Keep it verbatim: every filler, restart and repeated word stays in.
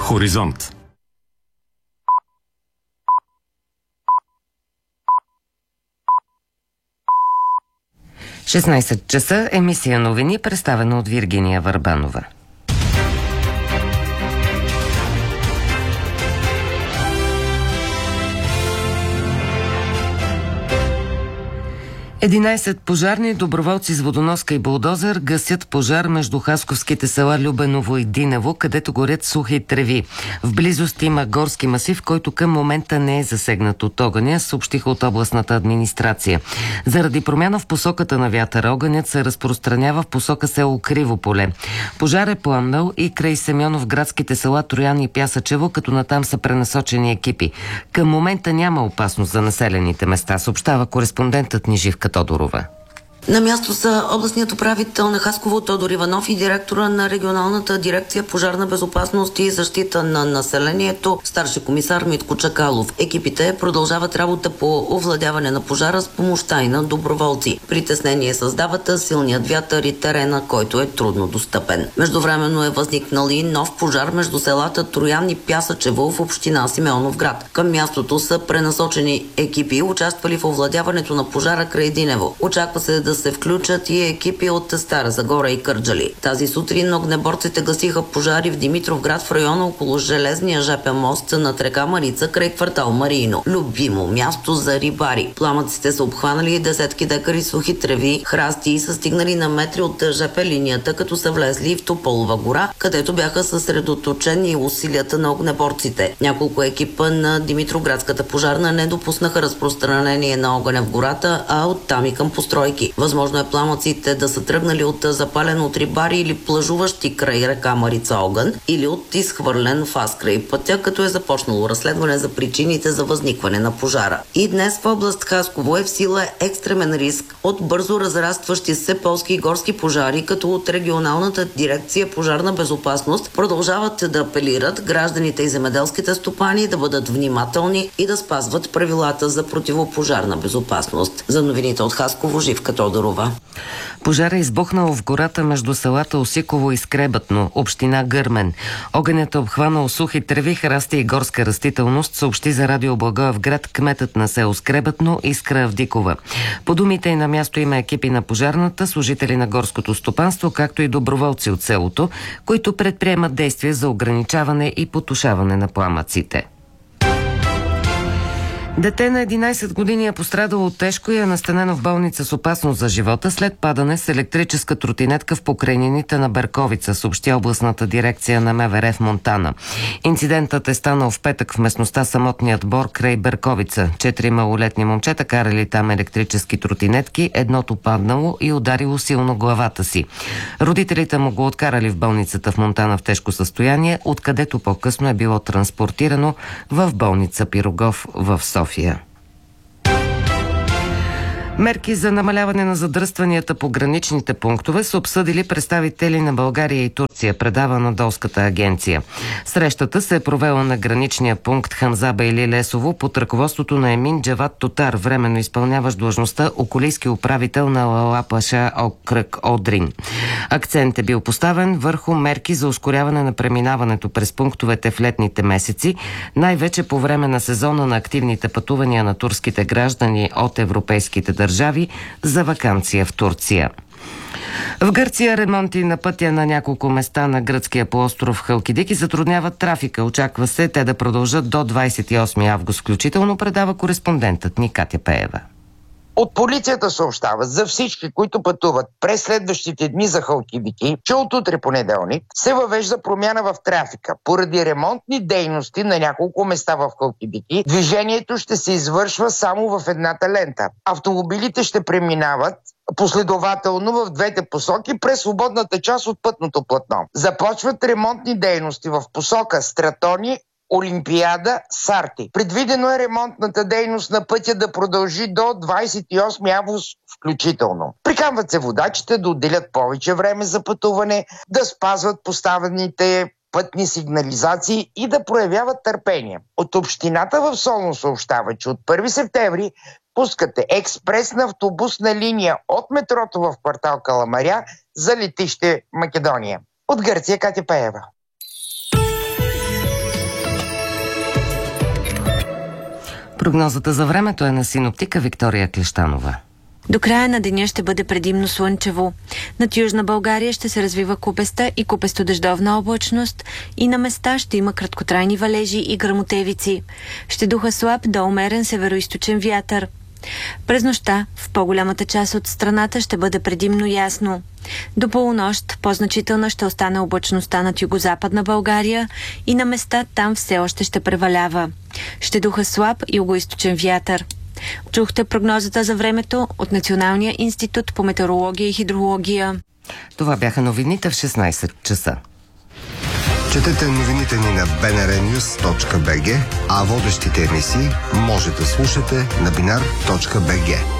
Хоризонт. шестнайсет часа, емисия новини, представена от Виргиния Върбанова. единайсет пожарни доброволци с водоноска и булдозер гасят пожар между хасковските села Любеново и Динево, където горят сухи треви. В близост има горски масив, който към момента не е засегнат от огъня, съобщиха от областната администрация. Заради промяна в посоката на вятъра, огънят се разпространява в посока село Криво поле. Пожар е пламнал и край Семенов градските села Троян и Пясачево, като натам са пренасочени екипи. Към момента няма опасност за населените места, съобщава кореспондентът ни Живка Тодорова. На място са областният управител на Хасково Тодор Иванов и директора на регионалната дирекция пожарна безопасност и защита на населението старши комисар Митко Чакалов. Екипите продължават работа по овладяване на пожара с помощта и на доброволци. Притеснение създават силният вятър и терена, който е трудно достъпен. Междувременно е възникнал и нов пожар между селата Троян и Пясачево в община Симеоновград. Към мястото са пренасочени екипи, участвали в овладяването на пожара край Динево. Очаква се да се включат и екипи от Стара Загора и Кърджали. Тази сутрин огнеборците гасиха пожари в Димитровград в района около железния жп мост над река Марица край квартал Мариино. Любимо място за рибари. Пламъците са обхванали десетки декари сухи треви, храсти и са стигнали на метри от жп линията, като са влезли в Тополова гора, където бяха съсредоточени усилията на огнеборците. Няколко екипа на Димитровградската пожарна не допуснаха разпространение на огъня в гората, а оттам и към постройки. Възможно е пламъците да са тръгнали от запален от рибари или плажуващи край река Марица огън, или от изхвърлен фас край пътя, като е започнало разследване за причините за възникване на пожара. И днес в област Хасково е в сила екстремен риск от бързо разрастващи се полски и горски пожари, като от регионалната дирекция пожарна безопасност продължават да апелират гражданите и земеделските стопани да бъдат внимателни и да спазват правилата за противопожарна безопасност. За новините от Хасково, Живка Тодорова. Пожар е избухнал в гората между селата Осиково и Скребатно, община Гърмен. Огънят е обхванал сухи треви, храсти и горска растителност, съобщи за радио Благоевград кметът на село Скребатно Искра Авдикова. По думите и на място има екипи на пожарната, служители на горското стопанство, както и доброволци от селото, които предприемат действия за ограничаване и потушаване на пламъците. Дете на единайсет години е пострадало тежко и е настанено в болница с опасност за живота след падане с електрическа тротинетка в покрайнините на Берковица, съобщи областната дирекция на МВР в Монтана. Инцидентът е станал в петък в местността Самотният бор край Берковица. Четири малолетни момчета карали там електрически тротинетки, едното паднало и ударило силно главата си. Родителите му го откарали в болницата в Монтана в тежко състояние, откъдето по-късно е било транспортирано в болница Пирогов в София. Мерки за намаляване на задръстванията по граничните пунктове са обсъдили представители на България и Турция, предава на Долската агенция. Срещата се е провела на граничния пункт Хамза Бейли Лесово под ръководството на Емин Джавад Тотар, временно изпълняващ длъжността околийски управител на Лала Паша окръг Одрин. Акцент е бил поставен върху мерки за ускоряване на преминаването през пунктовете в летните месеци, най-вече по време на сезона на активните пътувания на турските граждани от европейските държави държави за ваканция в Турция. В Гърция ремонти на пътя на няколко места на гръцкия полуостров Халкидики затрудняват трафика. Очаква се те да продължат до двайсет и осми август включително, предава кореспондентът ни Катя Пеева. От полицията съобщават за всички, които пътуват през следващите дни за Халкидики, че от утре понеделник се въвежда промяна в трафика. Поради ремонтни дейности на няколко места в Халкидики, движението ще се извършва само в едната лента. Автомобилите ще преминават последователно в двете посоки през свободната част от пътното платно. Започват ремонтни дейности в посока Стратони, Олимпиада, Сарти. Предвидено е ремонтната дейност на пътя да продължи до двайсет и осми август включително. Приканват се водачите да отделят повече време за пътуване, да спазват поставените пътни сигнализации и да проявяват търпение. От общината в Солун съобщава, че от първи септември пускате експресна автобусна линия от метрото в квартал Каламаря за летище Македония. От Гърция Катя Пеева. Прогнозата за времето е на синоптика Виктория Клещанова. До края на деня ще бъде предимно слънчево. Над Южна България ще се развива купеста и купесто-дъждовна облачност и на места ще има краткотрайни валежи и гръмотевици. Ще духа слаб до умерен североизточен вятър. През нощта в по-голямата част от страната ще бъде предимно ясно. До полунощ по-значителна ще остане облачността над югозападна България и на места там все още ще превалява. Ще духа слаб югоизточен вятър. Чухте прогнозата за времето от Националния институт по метеорология и хидрология. Това бяха новините в шестнайсет часа. Четете новините ни на би ен ар нюз точка би джи, а водещите емисии може да слушате на бинар точка би джи.